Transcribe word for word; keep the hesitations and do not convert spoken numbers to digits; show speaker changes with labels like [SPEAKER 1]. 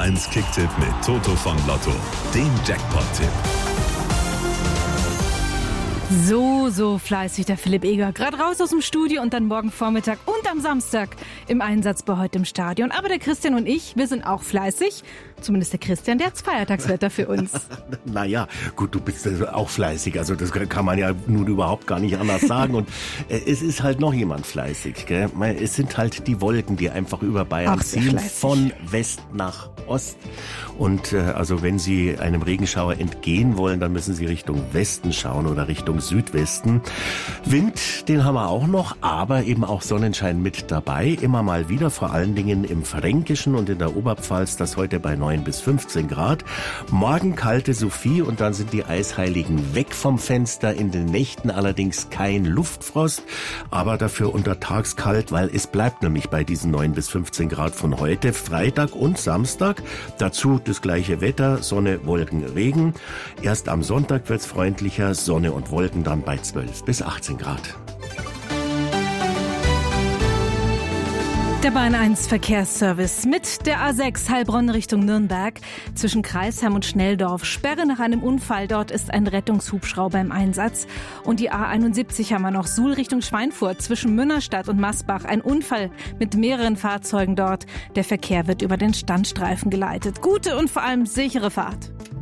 [SPEAKER 1] eins Kicktipp mit Toto von Lotto, dem Jackpot-Tipp.
[SPEAKER 2] So, so fleißig der Philipp Eger. Gerade raus aus dem Studio und dann morgen Vormittag und am Samstag im Einsatz bei heute im Stadion. Aber der Christian und ich, wir sind auch fleißig. Zumindest der Christian, der hat's Feiertagswetter für uns.
[SPEAKER 3] Naja, gut, du bist auch fleißig. Also das kann man ja nun überhaupt gar nicht anders sagen. Und äh, es ist halt noch jemand fleißig. Gell? Es sind halt die Wolken, die einfach über Bayern ziehen, von West nach Ost. Und äh, also wenn Sie einem Regenschauer entgehen wollen, dann müssen Sie Richtung Westen schauen oder Richtung Südwesten. Wind, den haben wir auch noch, aber eben auch Sonnenschein mit dabei. Immer mal wieder, vor allen Dingen im Fränkischen und in der Oberpfalz, das heute bei neun bis fünfzehn Grad. Morgen kalte Sophie und dann sind die Eisheiligen weg vom Fenster. In den Nächten allerdings kein Luftfrost, aber dafür untertags kalt, weil es bleibt nämlich bei diesen neun bis fünfzehn Grad von heute, Freitag und Samstag. Dazu das gleiche Wetter, Sonne, Wolken, Regen. Erst am Sonntag wird's freundlicher, Sonne und Wolken dann bei zwölf bis achtzehn Grad.
[SPEAKER 2] Der Bahn eins Verkehrsservice mit der A sechs Heilbronn Richtung Nürnberg zwischen Kreisheim und Schnelldorf. Sperre nach einem Unfall, dort ist ein Rettungshubschrauber im Einsatz. Und die A einundsiebzig haben wir noch, Suhl Richtung Schweinfurt zwischen Münnerstadt und Masbach. Ein Unfall mit mehreren Fahrzeugen dort. Der Verkehr wird über den Standstreifen geleitet. Gute und vor allem sichere Fahrt.